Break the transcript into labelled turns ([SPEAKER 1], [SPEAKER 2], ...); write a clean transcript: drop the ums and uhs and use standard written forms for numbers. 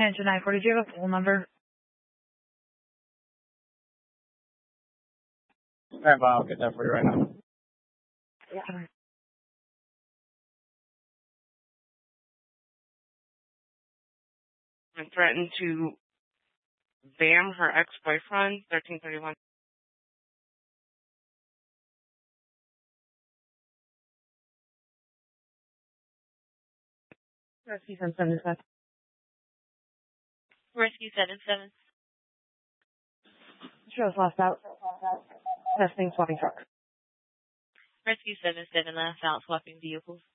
[SPEAKER 1] Engine 940, do you have a full number?
[SPEAKER 2] Alright, I'll get that for you right now.
[SPEAKER 1] Yeah.
[SPEAKER 3] And threatened to bam her ex-boyfriend, 1331.
[SPEAKER 1] Rescue 777.
[SPEAKER 4] Rescue 77.
[SPEAKER 1] Shows lost out. Testing swapping truck.
[SPEAKER 4] Rescue 77 last out swapping vehicles.